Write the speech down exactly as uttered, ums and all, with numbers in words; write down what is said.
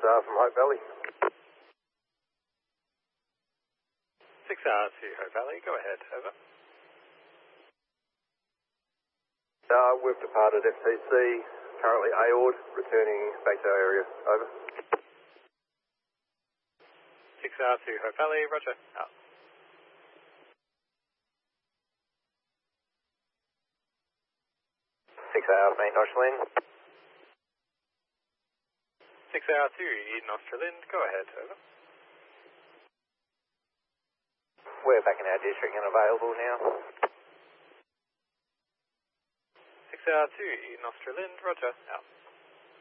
uh, from Hope Valley. six R to Hope Valley, go ahead, over. Uh, we've departed F T C, currently A O R D, returning back to our area, over. six R to Hope Valley, roger, out. six R, main Australind. six R to Eden Australind, go ahead, over. We're back in our district and available now. six R to Eden Australind, roger, out.